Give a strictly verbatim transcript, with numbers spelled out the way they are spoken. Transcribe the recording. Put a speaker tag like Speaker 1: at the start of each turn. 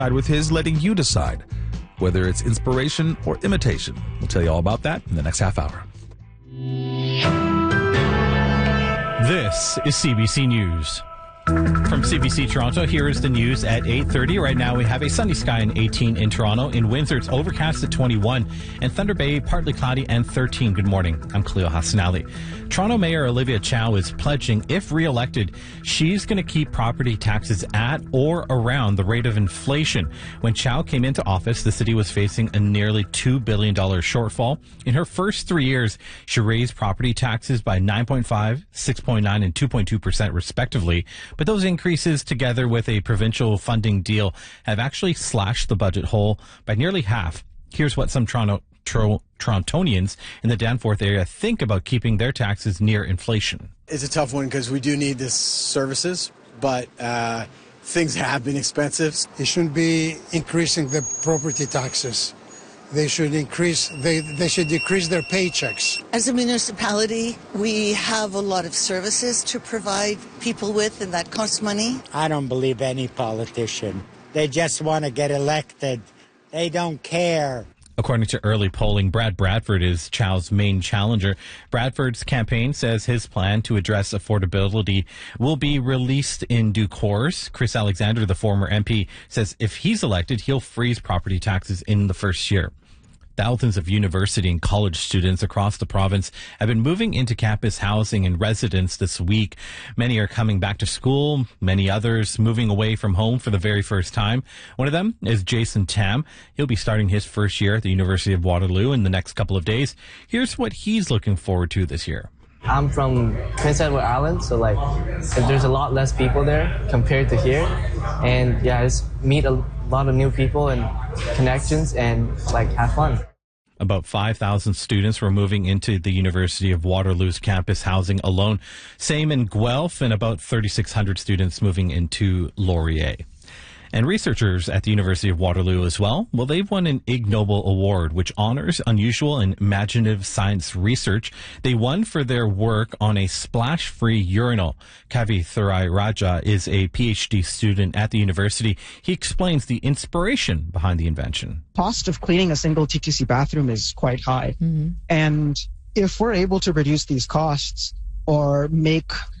Speaker 1: with his, letting you decide whether it's inspiration or imitation. We'll tell you all about that in the next half hour.
Speaker 2: This is C B C News. From C B C Toronto, here is the news at eight thirty. Right now we have a sunny sky in eighteen in Toronto. In Windsor, it's overcast at twenty-one. And Thunder Bay, partly cloudy and thirteen. Good morning. I'm Khalil Hassanali. Toronto Mayor Olivia Chow is pledging, if re-elected, she's going to keep property taxes at or around the rate of inflation. When Chow came into office, the city was facing a nearly two billion dollars shortfall. In her first three years, she raised property taxes by nine point five, six point nine, and two point two percent respectively. But those increases, together with a provincial funding deal, have actually slashed the budget hole by nearly half. Here's what some Toronto Tro- Torontonians in the Danforth area think about keeping their taxes near inflation.
Speaker 3: It's a tough one because we do need these services, but uh, things have been expensive.
Speaker 4: They shouldn't be increasing the property taxes. They should increase, they, they should decrease their paychecks.
Speaker 5: As a municipality, we have a lot of services to provide people with, and that costs money.
Speaker 6: I don't believe any politician. They just want to get elected. They don't care.
Speaker 2: According to early polling, Brad Bradford is Chow's main challenger. Bradford's campaign says his plan to address affordability will be released in due course. Chris Alexander, the former M P, says if he's elected, he'll freeze property taxes in the first year. Thousands of university and college students across the province have been moving into campus housing and residence this week. Many are coming back to school, many others moving away from home for the very first time. One of them is Jason Tam. He'll be starting his first year at the University of Waterloo in the next couple of days. Here's what he's looking forward to this year.
Speaker 7: I'm from Prince Edward Island, so like there's a lot less people there compared to here. And yeah, I just meet a lot of new people and connections and like have fun.
Speaker 2: About five thousand students were moving into the University of Waterloo's campus housing alone. Same in Guelph, and about thirty-six hundred students moving into Laurier. And researchers at the University of Waterloo as well, well, they've won an Ig Nobel Award, which honors unusual and imaginative science research. They won for their work on a splash-free urinal. Kavi Thurai Raja is a P H D student at the university. He explains the inspiration behind the invention.
Speaker 8: Cost of cleaning a single T T C bathroom is quite high. Mm-hmm. And if we're able to reduce these costs or make